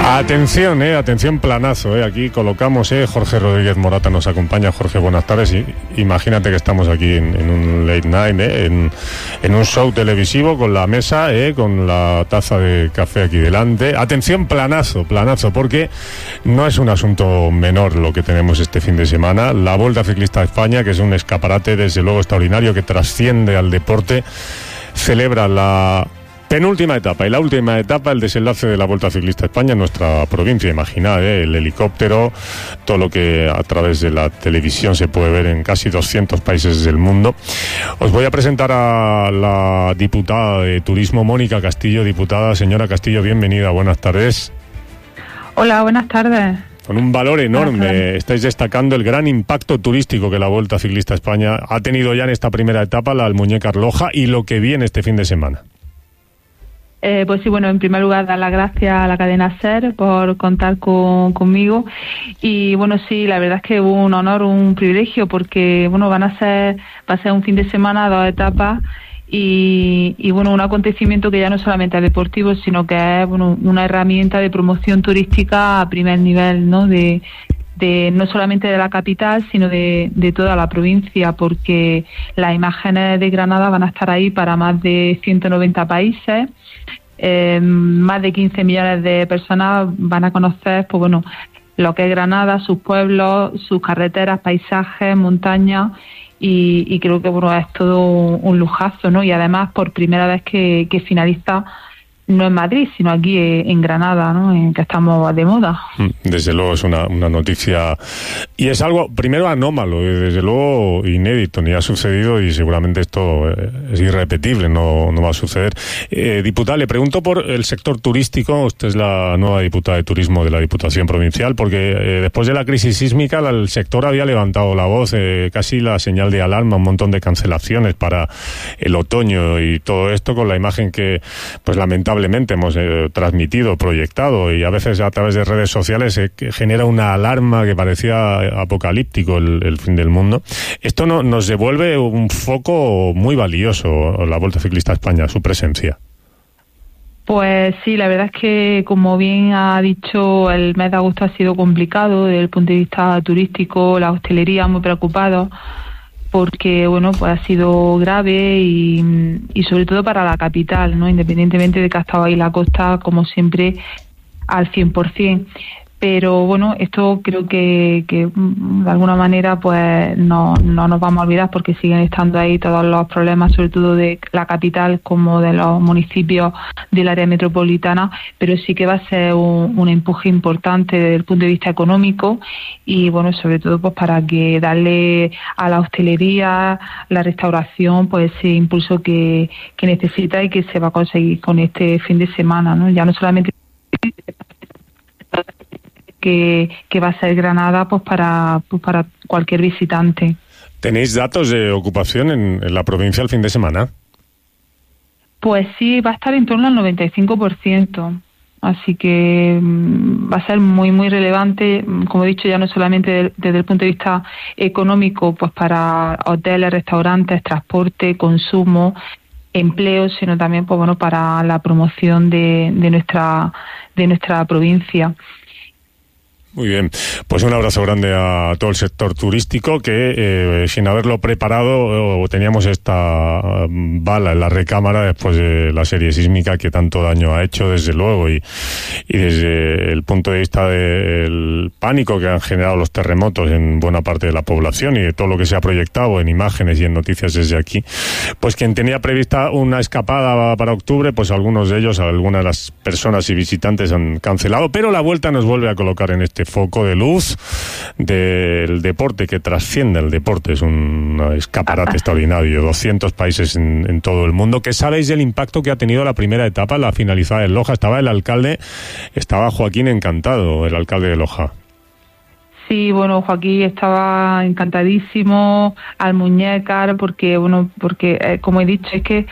Atención planazo, aquí colocamos, Jorge Rodríguez Morata nos acompaña. Jorge, buenas tardes. Imagínate que estamos aquí en un late night, en un show televisivo con la mesa, con la taza de café aquí delante. Atención planazo, porque no es un asunto menor lo que tenemos este fin de semana. La Vuelta Ciclista a España, que es un escaparate desde luego extraordinario que trasciende al deporte, celebra la penúltima etapa y la última etapa, el desenlace de la Vuelta Ciclista a España en nuestra provincia. Imaginad, el helicóptero, todo lo que a través de la televisión se puede ver en casi 200 países del mundo. Os voy a presentar a la diputada de Turismo, Mónica Castillo. Diputada, señora Castillo, bienvenida, buenas tardes. Hola, buenas tardes. Con un valor enorme, estáis destacando el gran impacto turístico que la Vuelta Ciclista a España ha tenido ya en esta primera etapa, la Almuñécar Loja, y lo que viene este fin de semana. Pues sí, bueno, en primer lugar dar las gracias a la cadena SER por contar conmigo, y bueno, sí, la verdad es que hubo un honor, un privilegio, porque bueno, va a ser un fin de semana, 2 etapas, y bueno, un acontecimiento que ya no solamente es deportivo, sino que es una herramienta de promoción turística a primer nivel, ¿no? De no solamente de la capital, sino de toda la provincia, porque las imágenes de Granada van a estar ahí para más de 190 países, más de 15 millones de personas van a conocer, pues bueno, lo que es Granada, sus pueblos, sus carreteras, paisajes, montañas, y creo que bueno, es todo un lujazo, ¿no? Y además por primera vez que finaliza no en Madrid, sino aquí en Granada, ¿no? En que estamos de moda. Desde luego es una noticia, y es algo, primero, anómalo, y desde luego inédito, ni ha sucedido, y seguramente esto es irrepetible, no va a suceder. Diputada, le pregunto por el sector turístico. Usted es la nueva diputada de Turismo de la Diputación Provincial, porque después de la crisis sísmica el sector había levantado la voz, casi la señal de alarma, un montón de cancelaciones para el otoño y todo esto, con la imagen que pues lamentablemente hemos transmitido, proyectado, y a veces a través de redes sociales genera una alarma que parecía apocalíptico, el fin del mundo. Esto nos devuelve un foco muy valioso, la Vuelta Ciclista a España, su presencia. Pues sí, la verdad es que, como bien ha dicho, el mes de agosto ha sido complicado desde el punto de vista turístico, la hostelería muy preocupada, porque bueno, pues ha sido grave y sobre todo para la capital, ¿no? Independientemente de que ha estado ahí la costa, como siempre, al 100%. Pero bueno, esto creo que de alguna manera pues no nos vamos a olvidar, porque siguen estando ahí todos los problemas, sobre todo de la capital como de los municipios del área metropolitana, pero sí que va a ser un empuje importante desde el punto de vista económico, y bueno, sobre todo pues para que darle a la hostelería, la restauración, pues ese impulso que necesita y que se va a conseguir con este fin de semana, ¿no? Ya no solamente que va a ser Granada pues para cualquier visitante. ¿Tenéis datos de ocupación en la provincia el fin de semana? Pues sí, va a estar en torno al 95%. Así que va a ser muy, muy relevante, como he dicho, ya no solamente desde el punto de vista económico, pues para hoteles, restaurantes, transporte, consumo, empleo, sino también pues bueno, para la promoción de nuestra provincia. Muy bien, pues un abrazo grande a todo el sector turístico que sin haberlo preparado teníamos esta bala en la recámara después de la serie sísmica que tanto daño ha hecho, desde luego, y desde el punto de vista del pánico que han generado los terremotos en buena parte de la población y de todo lo que se ha proyectado en imágenes y en noticias desde aquí, pues quien tenía prevista una escapada para octubre, pues algunos de ellos, algunas de las personas y visitantes han cancelado, pero la Vuelta nos vuelve a colocar en este foco de luz del deporte que trasciende el deporte. Es un escaparate extraordinario, 200 países en todo el mundo. ¿Qué sabéis del impacto que ha tenido la primera etapa, la finalizada en Loja? Estaba Joaquín encantado, el alcalde de Loja. Sí, bueno, Joaquín estaba encantadísimo, Almuñécar, porque como he dicho, es que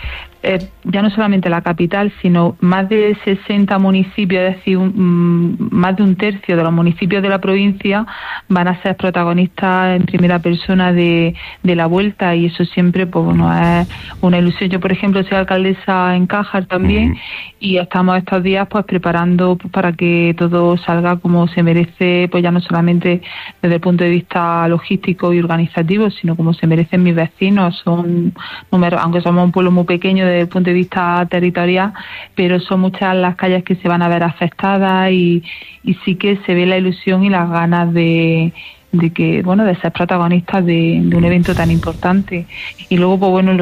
ya no solamente la capital, sino más de 60 municipios, es decir, más de un tercio de los municipios de la provincia van a ser protagonistas en primera persona de la vuelta, y eso siempre pues bueno, es una ilusión. Yo, por ejemplo, soy alcaldesa en Cájar también, y estamos estos días pues preparando pues, para que todo salga como se merece, pues ya no solamente desde el punto de vista logístico y organizativo, sino como se merecen mis vecinos. Son números, aunque somos un pueblo muy pequeño desde el punto de vista territorial, pero son muchas las calles que se van a ver afectadas, y sí que se ve la ilusión y las ganas de que, bueno, de ser protagonistas de un evento tan importante. Y luego, pues bueno,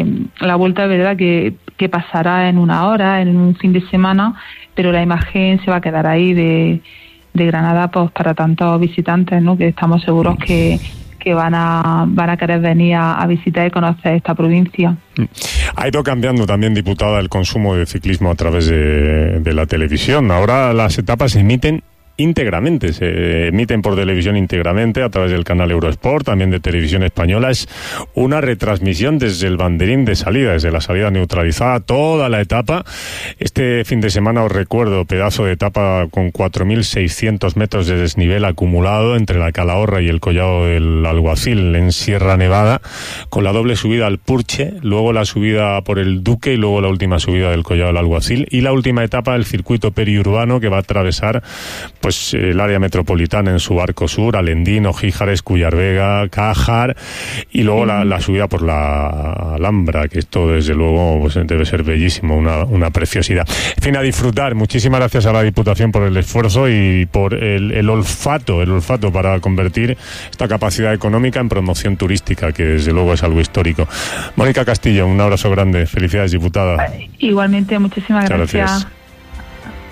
la vuelta es verdad que pasará en una hora, en un fin de semana, pero la imagen se va a quedar ahí de Granada, pues para tantos visitantes, ¿no? Que estamos seguros que van a querer venir a visitar y conocer esta provincia. Ha ido cambiando también, diputada, el consumo de ciclismo a través de la televisión. Ahora las etapas se emiten íntegramente, se emiten por televisión íntegramente a través del canal Eurosport, también de Televisión Española. Es una retransmisión desde el banderín de salida, desde la salida neutralizada, toda la etapa. Este fin de semana, os recuerdo, pedazo de etapa con 4.600 metros de desnivel acumulado entre la Calahorra y el Collado del Alguacil en Sierra Nevada, con la doble subida al Purche, luego la subida por el Duque y luego la última subida del Collado del Alguacil, y la última etapa del circuito periurbano que va a atravesar pues el área metropolitana en su arco sur, Alendín, Gíjares, Cuyarvega, Cájar, y luego la subida por la Alhambra, que esto desde luego pues debe ser bellísimo, una preciosidad. En fin, a disfrutar. Muchísimas gracias a la Diputación por el esfuerzo y por el olfato para convertir esta capacidad económica en promoción turística, que desde luego es algo histórico. Mónica Castillo, un abrazo grande. Felicidades, diputada. Igualmente, muchísimas gracias.